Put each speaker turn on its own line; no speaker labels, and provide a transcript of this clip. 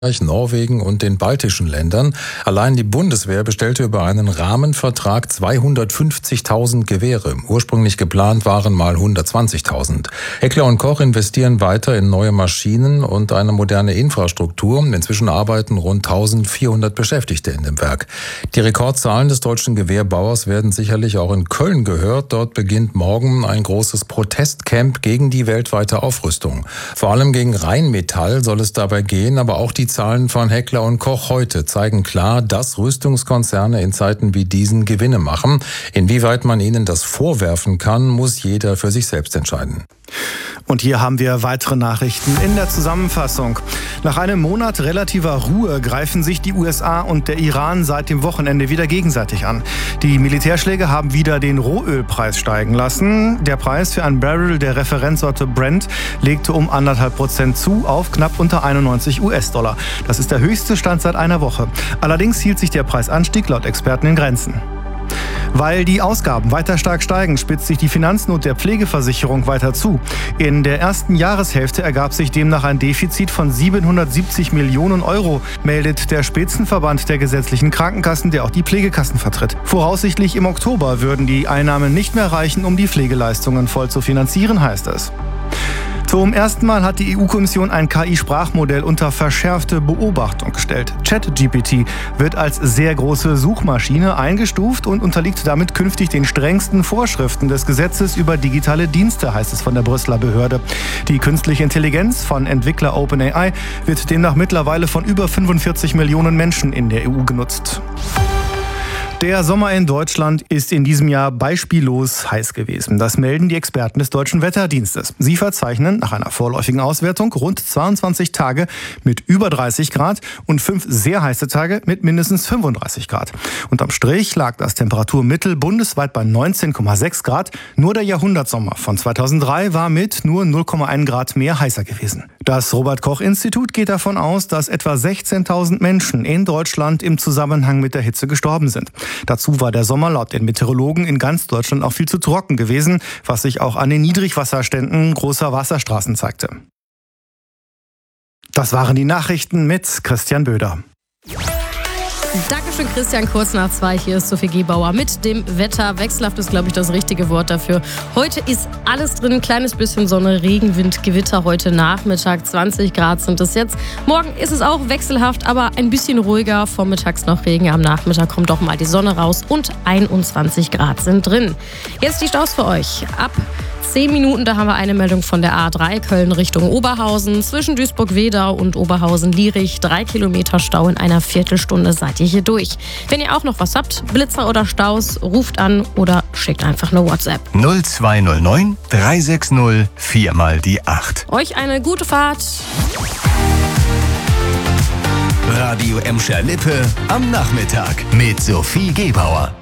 Norwegen und den baltischen Ländern. Allein die Bundeswehr bestellte über einen Rahmenvertrag 250.000 Gewehre. Ursprünglich geplant waren mal 120.000. Heckler & Koch investieren weiter in neue Maschinen und eine moderne Infrastruktur. Inzwischen arbeiten rund 1.400 Beschäftigte in dem Werk. Die Rekordzahlen des deutschen Gewehrbauers werden sicherlich auch in Köln gehört. Dort beginnt morgen ein großes Protestcamp gegen die weltweite Aufrüstung. Vor allem gegen Rheinmetall soll es dabei gehen, aber auch die Zahlen von Heckler & Koch heute zeigen klar, dass Rüstungskonzerne in Zeiten wie diesen Gewinne machen. Inwieweit man ihnen das vorwerfen kann, muss jeder für sich selbst entscheiden.
Und hier haben wir weitere Nachrichten in der Zusammenfassung. Nach einem Monat relativer Ruhe greifen sich die USA und der Iran seit dem Wochenende wieder gegenseitig an. Die Militärschläge haben wieder den Rohölpreis steigen lassen. Der Preis für ein Barrel der Referenzsorte Brent legte um 1,5% zu auf knapp unter 91 US-Dollar. Das ist der höchste Stand seit einer Woche. Allerdings hielt sich der Preisanstieg laut Experten in Grenzen. Weil die Ausgaben weiter stark steigen, spitzt sich die Finanznot der Pflegeversicherung weiter zu. In der ersten Jahreshälfte ergab sich demnach ein Defizit von 770 Millionen Euro, meldet der Spitzenverband der gesetzlichen Krankenkassen, der auch die Pflegekassen vertritt. Voraussichtlich im Oktober würden die Einnahmen nicht mehr reichen, um die Pflegeleistungen voll zu finanzieren, heißt es. Zum ersten Mal hat die EU-Kommission ein KI-Sprachmodell unter verschärfte Beobachtung gestellt. ChatGPT wird als sehr große Suchmaschine eingestuft und unterliegt damit künftig den strengsten Vorschriften des Gesetzes über digitale Dienste, heißt es von der Brüsseler Behörde. Die künstliche Intelligenz von Entwickler OpenAI wird demnach mittlerweile von über 45 Millionen Menschen in der EU genutzt. Der Sommer in Deutschland ist in diesem Jahr beispiellos heiß gewesen. Das melden die Experten des Deutschen Wetterdienstes. Sie verzeichnen nach einer vorläufigen Auswertung rund 22 Tage mit über 30 Grad und 5 sehr heiße Tage mit mindestens 35 Grad. Unterm Strich lag das Temperaturmittel bundesweit bei 19,6 Grad. Nur der Jahrhundertsommer von 2003 war mit nur 0,1 Grad mehr heißer gewesen. Das Robert-Koch-Institut geht davon aus, dass etwa 16.000 Menschen in Deutschland im Zusammenhang mit der Hitze gestorben sind. Dazu war der Sommer laut den Meteorologen in ganz Deutschland auch viel zu trocken gewesen, was sich auch an den Niedrigwasserständen großer Wasserstraßen zeigte. Das waren die Nachrichten mit Christian Böder.
Dankeschön, Christian. Kurz nach 2. Hier ist Sophie Gebauer mit dem Wetter. Wechselhaft ist, glaube ich, das richtige Wort dafür. Heute ist alles drin. Ein kleines bisschen Sonne, Regenwind, Gewitter heute Nachmittag. 20 Grad sind es jetzt. Morgen ist es auch wechselhaft, aber ein bisschen ruhiger. Vormittags noch Regen. Am Nachmittag kommt auch mal die Sonne raus und 21 Grad sind drin. Jetzt die Staus für euch. Ab 10 Minuten, da haben wir eine Meldung von der A3 Köln Richtung Oberhausen. Zwischen Duisburg-Wedau und Oberhausen-Lierich 3 Kilometer Stau in einer Viertelstunde seid ihr hier durch. Wenn ihr auch noch was habt, Blitzer oder Staus, ruft an oder schickt einfach eine WhatsApp.
0209 360 4 mal die 8.
Euch eine gute Fahrt.
Radio Emscher Lippe am Nachmittag mit Sophie Gebauer.